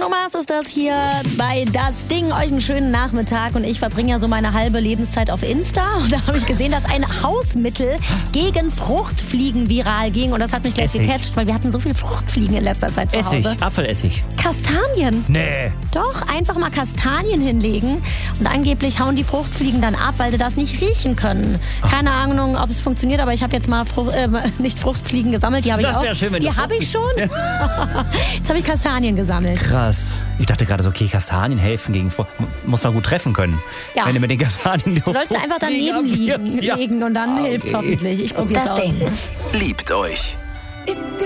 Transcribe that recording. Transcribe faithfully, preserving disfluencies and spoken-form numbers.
Thomas ist das hier bei Das Ding. Euch einen schönen Nachmittag. Und ich verbringe ja so meine halbe Lebenszeit auf Insta. Und da habe ich gesehen, dass ein Hausmittel gegen Fruchtfliegen viral ging. Und das hat mich gleich Essig. gecatcht, weil wir hatten so viel Fruchtfliegen in letzter Zeit zu Hause. Essig, Apfelessig. Kastanien. Nee. Doch, einfach mal Kastanien hinlegen. Und angeblich hauen die Fruchtfliegen dann ab, weil sie das nicht riechen können. Keine Ahnung, ob es funktioniert, aber ich habe jetzt mal Frucht, äh, nicht Fruchtfliegen gesammelt. Die habe ich Das auch. wäre schön, wenn Die du habe ich schon. Jetzt habe ich Kastanien gesammelt. Krass. Ich dachte gerade so, okay, Kastanien helfen gegen Frucht. Muss man gut treffen können. Ja. Wenn du mit den Kastanien die Sollst du einfach daneben liegen, ja. legen und dann Ah, okay. hilft's hoffentlich. Ich probier's Das aus. Ding. Liebt euch.